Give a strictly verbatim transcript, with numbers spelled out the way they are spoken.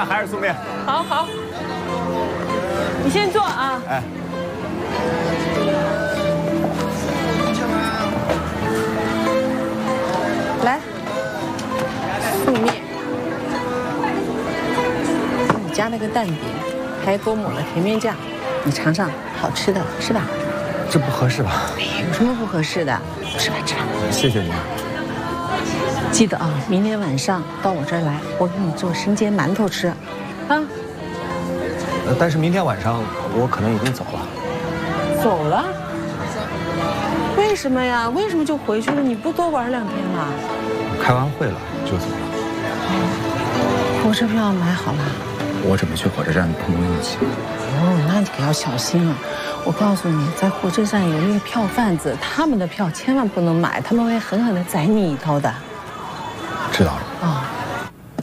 饭还是素面？ 好好，你先坐啊。 哎。 来，素面，你加了个蛋饼，还多抹了甜面酱，你尝尝，好吃的是吧？ 这不合适吧？ 有什么不合适的？吃吧吃吧。 谢谢您。 记得啊，明天晚上到我这儿来，我给你做生煎馒头吃，啊。 呃，但是明天晚上我可能已经走了。 走了？为什么呀？为什么就回去了？你不多玩两天吗？ 开完会了就走了。 火车票买好了？ 我准备去火车站碰碰运气。 哦，那你可要小心了。我告诉你，在火车站有那个票贩子，他们的票千万不能买，他们会狠狠地宰你一刀的。 知道了。 哦。